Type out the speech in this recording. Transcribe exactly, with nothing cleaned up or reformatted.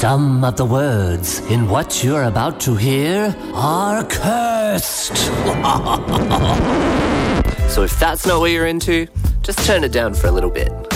Some of the words in what you're about to hear are cursed. So if that's not what you're into, just turn it down for a little bit.